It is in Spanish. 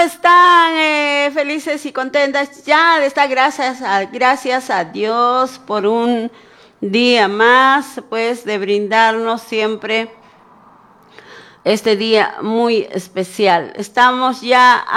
están? Felices y contentas. Ya les da gracias a Dios por un día más, pues, de brindarnos siempre este día muy especial. Estamos ya